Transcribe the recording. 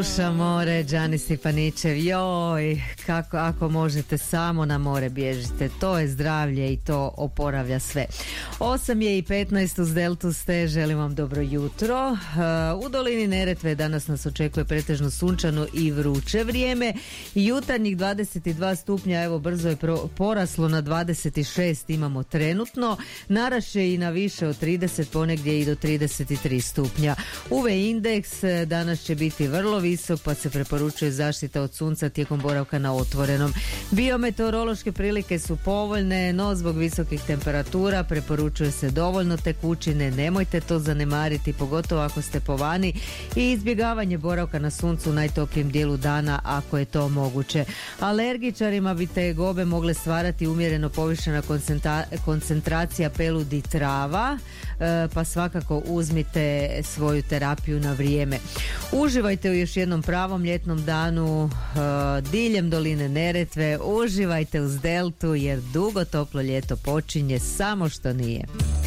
Sluša more, Đani Stipaničev, joj, kako, ako možete samo na more bježite, to je zdravlje i to oporavlja sve. 8:15 uz Deltu ste, želim vam dobro jutro. U dolini Neretve danas nas očekuje pretežno sunčano i vruće vrijeme. Jutarnjih 22 stupnja, evo brzo je poraslo na 26 imamo trenutno, narašće i na više od 30, ponegdje i do 33 stupnja. UV indeks danas će biti vrlo visok, pa se preporučuje zaštita od sunca tijekom boravka na otvorenom. Biometeorološke prilike su povoljne, no zbog visokih temperatura preporučuje se dovoljno tekućine, nemojte to zanemariti, pogotovo ako ste po vani, i izbjegavanje boravka na suncu u najtoplijem dijelu dana ako je to moguće. Alergičarima bi tegobe mogle stvarati umjereno povišena koncentracija peludi trava, pa svakako uzmite svoju terapiju na vrijeme. Uživajte u još jednom pravom ljetnom danu diljem doline Neretve, uživajte uz Deltu jer dugo toplo ljeto počinje, samo što nije.